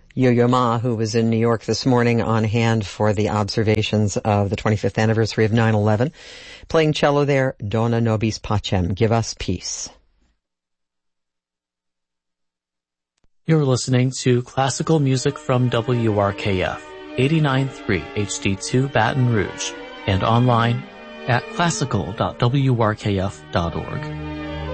Yo-Yo Ma, who was in New York this morning on hand for the observations of the 25th anniversary of 9/11. Playing cello there, Dona Nobis Pacem, Give Us Peace. You're listening to classical music from WRKF, 89.3 HD2 Baton Rouge, and online at classical.wrkf.org.